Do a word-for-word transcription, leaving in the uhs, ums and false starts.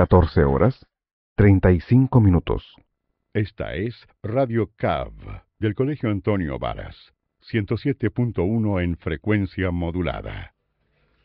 catorce horas, treinta y cinco minutos. Esta es Radio C A V del Colegio Antonio Varas, ciento siete punto uno en frecuencia modulada.